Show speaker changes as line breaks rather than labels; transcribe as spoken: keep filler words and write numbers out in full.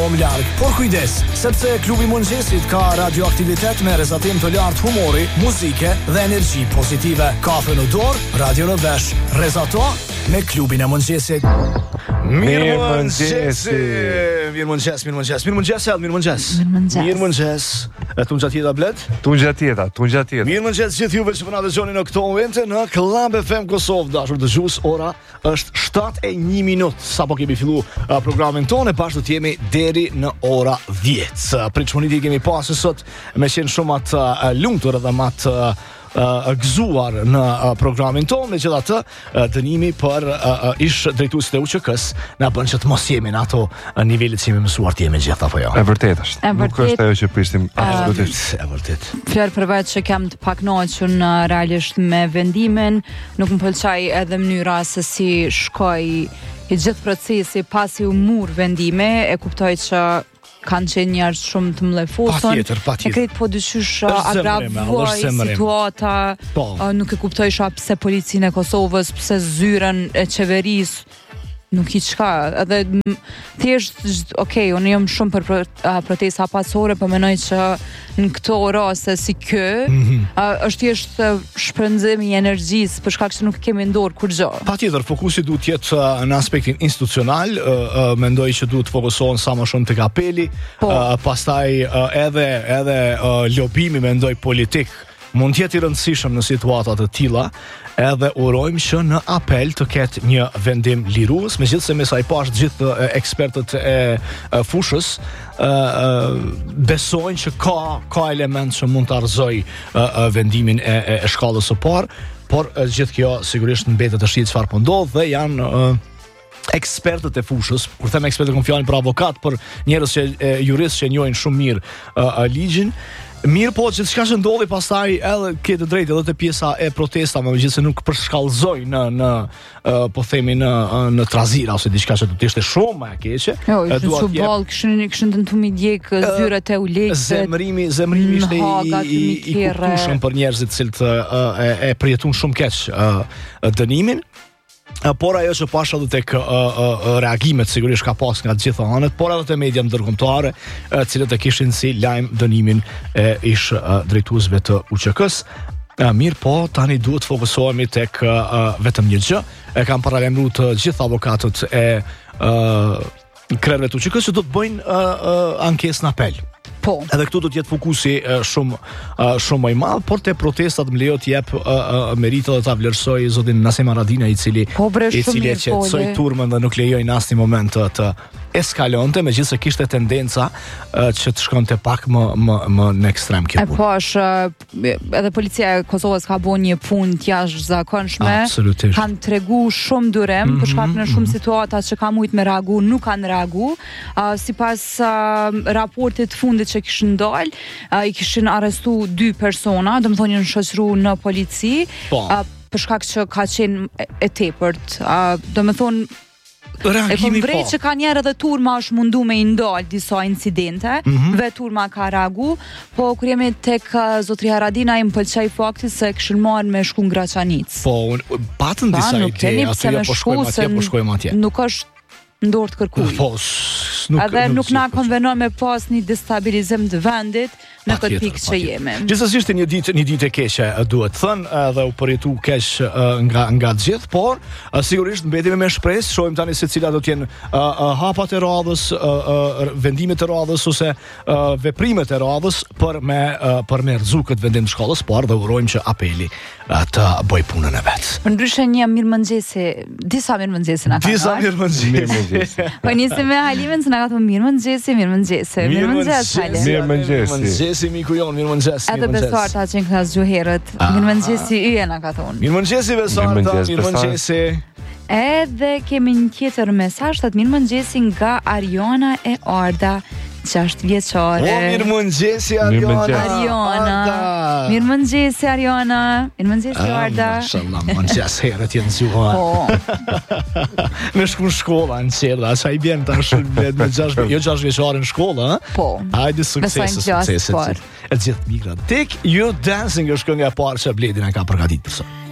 shumë larg. Por kujdes, sepse klubi i mëngjesit ka radioaktivitet me rrezatim të lartë humori, muzike dhe energji pozitive. Kafe në dorë, radio në vesh. Rrezato me klubin e mëngjesit.
Mirë mëngjes.
Mirë mëngjes, mirë mëngjes. Mirë mëngjes, mirë mëngjes. Mirë mëngjes. E tu gjatë tjeta blet?
Tu gjatë tjeta, tu gjatë tjeta.
Mirë mëngjes gjithë juve që po na dëgjoni në këto momente në Club F M Kosovë, dashur dëgjues. Ora është shtatë e një minutë. Sapo kemi filluar uh, programin tonë, bashkë do të jemi deri në ora dhjetë. Uh, Pritshmëritë kemi pasur sot me qenë shumë atë uh, lumtur edhe më atë uh, Uh, gëzuar në uh, programin tonë, megjithatë uh, dënimi për uh, uh, ish drejtuesit e U Q K-s na bën që të mos jemi në ato uh, nivelet që jemi mësuar të jemi gjithë apo jo.
E vërtet është. Nuk është ajo që prisnim absolutisht.
E vërtet.
Fjalë për vetë që kem të pakënaqur në realisht me vendimin, nuk më pëlqej edhe mënyra se si shkoi i gjithë procesi pasi u mur vendime, e kuptoj që kanë qenë njerëz shumë të mlefosur.
Patjetër, patjetër.
E krejt po dyqysh agravoj situata. Nuk e kuptojsha pse policinë e Kosovës, pse zyrën e qeverisë nuk i çka. Edhe thjesht, okay, unë jam shumë për protesta pasore, po mendoj që në këto raste si ky, mm-hmm. është thjesht shpërndim i energjisë për shkak se nuk kemi në dorë kur gjë.
Patjetër, fokusi duhet të jetë në aspektin institucional, mendoj që duhet të fokusohen sa më shumë tek apeli, po. pastaj edhe edhe lobimi mendoj politik mund të jetë i rëndësishëm në situata të tilla, edhe urojmë që në apel të ketë një vendim lirues, megjithëse me sa i pash gjithë ekspertët e, e fushës e, e, besojnë që ka ka element që mund të argëzoj vendimin e, e, e shkallës së parë, por e, gjithë kjo sigurisht mbetet të shihet çfarë po ndodh dhe janë e, ekspertët e fushës, kur them ekspertë kam fjalën për avokat, për njerëz që e, juristë që njohin shumë mirë e, e, ligjin. Mirë po, që çka që ndodhi pastaj edhe ke të drejtë edhe te pjesa e protestave, megjithëse nuk përshkallëzoj në në uh, po themi në uh, në trazira ose diçka që do të ishte shumë më e keqe.
Jo, ishte shumë ball, kishin kishin tentuar mi djeg zyrat e ulegës.
Zemrimi, zemrimi ishte i i, i kuptueshëm për njerëzit që uh, e, e përjetuan shumë keq uh, dënimin. Por ajo që pasha dhe tek uh, uh, reagimet sigurisht ka pas nga gjitha anët, por edhe te media ndërkombëtare, uh, cilët e kishin si lajm dënimin e ish uh, drejtuesve të U Q K-s. Uh, mirë po, tani duhet fokusohemi tek uh, uh, vetëm një gjë. E kam paralajmëruar të gjithë avokatët e uh, krerëve të U Q K-s që do të bëjnë uh, uh, ankesë në apel.
Po.
Edhe këtu do të jetë fokusi uh, shumë uh, shumë më i madh, por te protestat më lejo të jep uh, uh, meritë dhe ta vlerësoj zotin Nasim Haradinaj, i cili
po, bre,
i cili e qetësoi turmën dhe nuk lejoi në asnjë moment të, të eskalonte, megjithëse kishte tendenca uh, që të shkonte pak më më më në ekstrem kjo punë.
E po, është edhe policia e Kosovës ka bënë një punë të jashtëzakonshme.
Absolutisht.
Kanë treguar shumë durim mm-hmm, për shkak në shumë mm-hmm. situata që ka mujt me reagu, nuk kanë reagu. Uh, sipas uh, raportit fundit që kishin dalë, uh, i kishin arrestu dy persona, domethënë janë shoqëruar në polici,
po.
uh, për shkak që ka qenë e tepërt. Uh, domethënë
Reagimi,
e kom vrej që ka njerë edhe turma është mundu me i ndalë disa incidente, mm-hmm. ve turma ka reagu, po kur jemi tek uh, zotri Haradina i më pëlqej fakti se këshën marrë me shku në Graçanic.
Po, patën disa ide, atë jo po shkojmë atje, po shkojmë atje.
Nuk është ndorë të kërkuj.
Po, nuk,
edhe nuk, nuk na konvenon me pas një destabilizim të vendit në këtë pikë që jemi.
Gjithsesi ishte një ditë një ditë e keqe, duhet thënë, edhe u përjetu keq nga nga të gjithë, por sigurisht mbetemi me shpresë, shohim tani se cilat do të jenë hapat e radhës, vendimet e radhës ose veprimet e radhës për me për me rrezu këtë vendim të shkollës, por dhe urojmë që apeli të bëj punën e vet.
Ndryshe një mirëmëngjesi, disa mirëmëngjesi na kanë.
Disa mirëmëngjesi.
Po nisim me Halimin se na ka thonë mirëmëngjesi, mirëmëngjesi, mirëmëngjes Halim.
Mirëmëngjesi.
Miku jon, mirëmëngjes.
Edhe Besarta që nga zgjuherët. Mirëmëngjesi yje na ka thonë.
Mirëmëngjesi Besarta, mirëmëngjesi.
Edhe kemi një tjetër mesazh, thotë mirëmëngjesi nga Ariana e Arda, gjashtë vjeçare.
O, mirëmëngjesi Ariana.
Ariana. Mirëmëngjesi Ariana. Mirëmëngjesi Arda.
Mashallah, mëngjes herët jenë zgjuar.
Po.
Me shku në shkolla në qerda, sa i bjen tash me gjashtë, jo gjashtë vjeçare në shkollë, ha?
Po.
Hajde suksese, suksese. E gjithë migrat. Tek You Dancing është kënga e parë që Bledi na ka përgatitur sot.